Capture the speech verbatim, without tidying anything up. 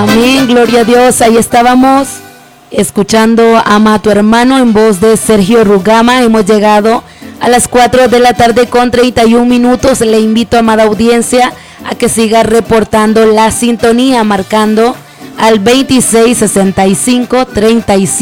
Amén, gloria a Dios. Ahí estábamos escuchando Ama a tu hermano en voz de Sergio Rugama. Hemos llegado a las cuatro de la tarde con treinta y un minutos. Le invito, amada audiencia, a que siga reportando la sintonía, marcando al veintiséis sesenta y cinco treinta y cinco.